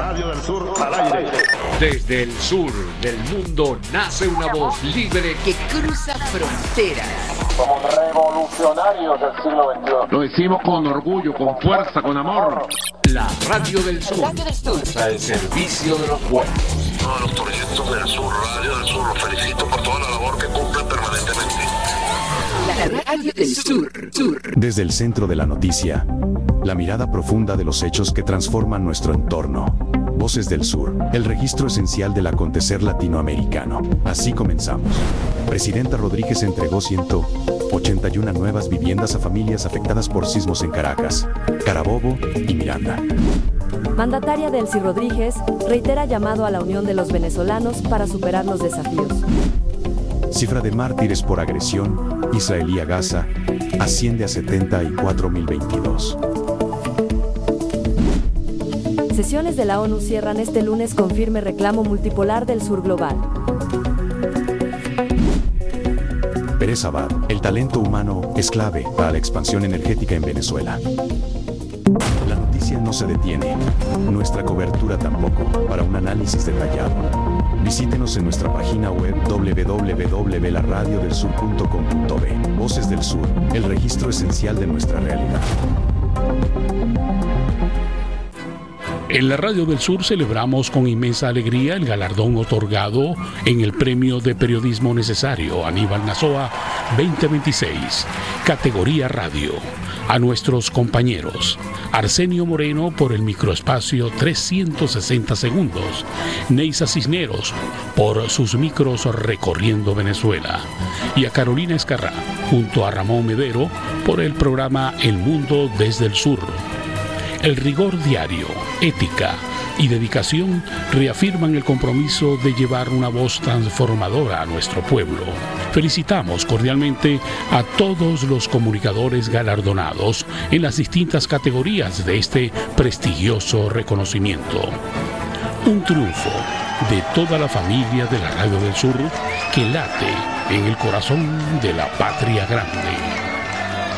Radio del Sur al aire. Desde el sur del mundo nace una voz libre que cruza fronteras. Somos revolucionarios del siglo XXI. Lo decimos con orgullo, con fuerza, con amor. La Radio del Sur. Radio del Sur. Al servicio de los pueblos. Todos los proyectos del Sur, Radio del Sur, los felicito por toda la labor que cumplen permanentemente. La Radio del Sur. Desde el centro de la noticia, la mirada profunda de los hechos que transforman nuestro entorno. Voces del Sur, el registro esencial del acontecer latinoamericano. Así comenzamos. Presidenta Rodríguez entregó 181 nuevas viviendas a familias afectadas por sismos en Caracas, Carabobo y Miranda. Mandataria Delcy Rodríguez reitera llamado a la unión de los venezolanos para superar los desafíos. Cifra de mártires por agresión israelí a Gaza asciende a 74.022. Sesiones de la ONU cierran este lunes con firme reclamo multipolar del sur global. Pérez Abad, el talento humano es clave para la expansión energética en Venezuela. La noticia no se detiene, nuestra cobertura tampoco, para un análisis detallado. Visítenos en nuestra página web www.laradiodelsur.com.be. Voces del Sur, el registro esencial de nuestra realidad. En la Radio del Sur celebramos con inmensa alegría el galardón otorgado en el Premio de Periodismo Necesario Aníbal Nazoa 2026, categoría Radio, a nuestros compañeros Arsenio Moreno por el microespacio 360 segundos, Neisa Cisneros por sus micros recorriendo Venezuela y a Carolina Escarrá junto a Ramón Medero por el programa El Mundo desde el Sur. El rigor diario, ética y dedicación reafirman el compromiso de llevar una voz transformadora a nuestro pueblo. Felicitamos cordialmente a todos los comunicadores galardonados en las distintas categorías de este prestigioso reconocimiento. Un triunfo de toda la familia de la Radio del Sur que late en el corazón de la patria grande.